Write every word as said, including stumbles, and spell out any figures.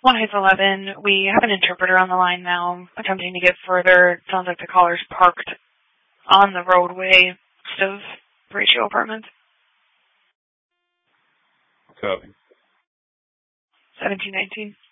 One Heights eleven, we have an interpreter on the line now, attempting to get further. It sounds like the caller's parked on the roadway of Ratio Apartments. Copy. seventeen nineteen.